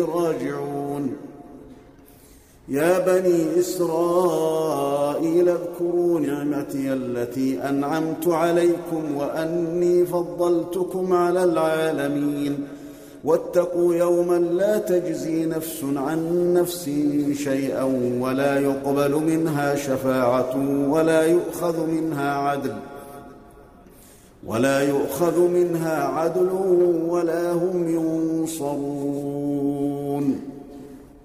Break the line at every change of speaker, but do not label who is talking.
راجعون. يا بني إسرائيل اذكروا نعمتي التي أنعمت عليكم وأني فضلتكم على العالمين. واتقوا يوما لا تجزي نفس عن نفس شيئا ولا يقبل منها شفاعة ولا يؤخذ منها عدل ولا هم ينصرون.